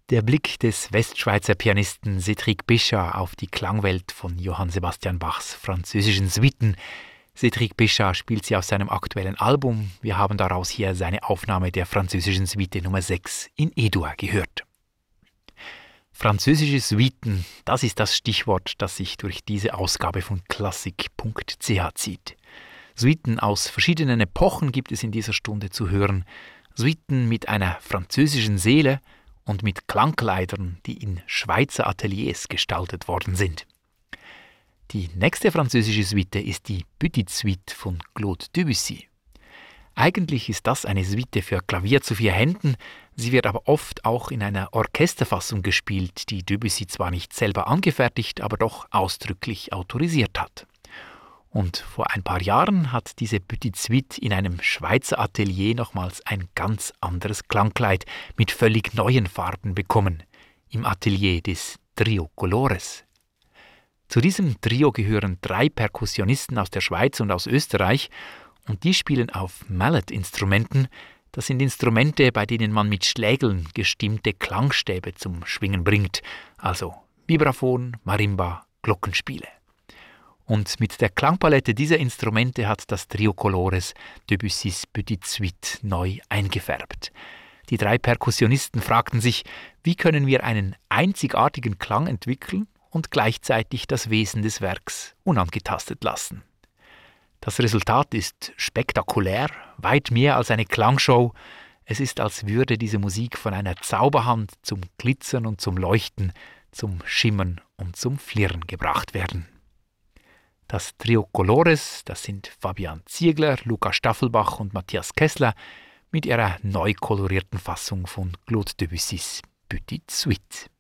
Der Blick des Westschweizer Pianisten Cédric Bichat auf die Klangwelt von Johann Sebastian Bachs französischen Suiten. Cédric Bichat spielt sie aus seinem aktuellen Album. Wir haben daraus hier seine Aufnahme der französischen Suite Nummer 6 in E-Dur gehört. Französische Suiten, das ist das Stichwort, das sich durch diese Ausgabe von klassik.ch zieht. Suiten aus verschiedenen Epochen gibt es in dieser Stunde zu hören. Suiten mit einer französischen Seele und mit Klangkleidern, die in Schweizer Ateliers gestaltet worden sind. Die nächste französische Suite ist die Petite Suite von Claude Debussy. Eigentlich ist das eine Suite für Klavier zu 4 Händen, sie wird aber oft auch in einer Orchesterfassung gespielt, die Debussy zwar nicht selber angefertigt, aber doch ausdrücklich autorisiert hat. Und vor ein paar Jahren hat diese Petite Suite in einem Schweizer Atelier nochmals ein ganz anderes Klangkleid mit völlig neuen Farben bekommen, im Atelier des Trio Colores. Zu diesem Trio gehören 3 Perkussionisten aus der Schweiz und aus Österreich und die spielen auf Mallet-Instrumenten. Das sind Instrumente, bei denen man mit Schlägeln gestimmte Klangstäbe zum Schwingen bringt, also Vibraphon, Marimba, Glockenspiele. Und mit der Klangpalette dieser Instrumente hat das Trio Colores Debussys Petite Suite neu eingefärbt. Die 3 Perkussionisten fragten sich, wie können wir einen einzigartigen Klang entwickeln und gleichzeitig das Wesen des Werks unangetastet lassen. Das Resultat ist spektakulär, weit mehr als eine Klangshow. Es ist, als würde diese Musik von einer Zauberhand zum Glitzern und zum Leuchten, zum Schimmern und zum Flirren gebracht werden. Das Trio Colores, das sind Fabian Ziegler, Luca Staffelbach und Matthias Kessler mit ihrer neu kolorierten Fassung von Claude Debussys Petite Suite.